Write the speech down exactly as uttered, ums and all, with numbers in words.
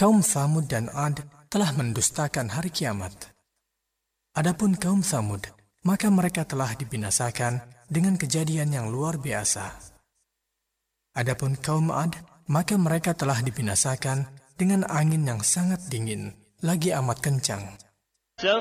kaum Tsamud dan Ad telah mendustakan hari kiamat. Adapun kaum Tsamud, maka mereka telah dibinasakan dengan kejadian yang luar biasa. Adapun kaum Ad, maka mereka telah dibinasakan dengan angin yang sangat dingin, lagi amat kencang.